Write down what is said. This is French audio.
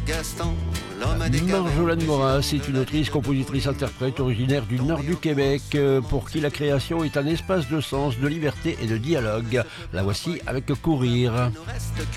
Gaston, l'homme des Marjolaine Morin, c'est une autrice, compositrice, interprète originaire du nord du Québec, pour qui la création est un espace de sens, de liberté et de dialogue. La voici avec Courir.